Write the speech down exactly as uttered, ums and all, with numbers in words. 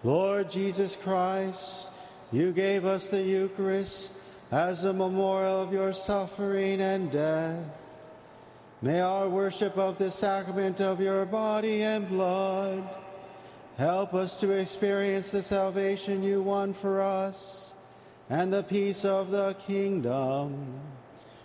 Lord Jesus Christ, you gave us the Eucharist as a memorial of your suffering and death. May our worship of the sacrament of your body and blood help us to experience the salvation you won for us and the peace of the kingdom.